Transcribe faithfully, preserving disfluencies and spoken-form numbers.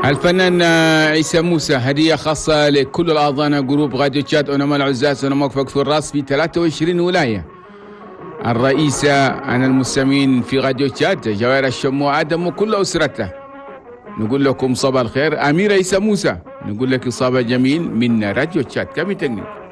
الفنان عيسى موسى، هدية خاصة لكل الأعضاء جروب راديو تشات أنا العزاز أنا موقفك في الراس في ثلاثة وعشرين ولاية. الرئيسة عن المستمعين في راديو تشات جوائر الشمو آدم وكل أسرته، نقول لكم صباح الخير. أمير عيسى موسى نقول لك صباح جميل من راديو تشات. كم تقني